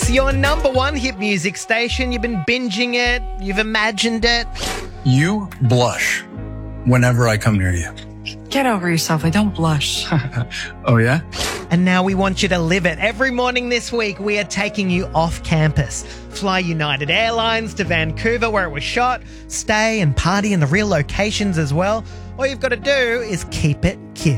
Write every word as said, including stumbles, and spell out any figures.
It's your number one hit music station. You've been binging it. You've imagined it. You blush whenever I come near you. Get over yourself. I don't blush. Oh, yeah? And now we want you to live it. Every morning this week, we are taking you off campus. Fly United Airlines to Vancouver where it was shot. Stay and party in the real locations as well. All you've got to do is keep it Kiss.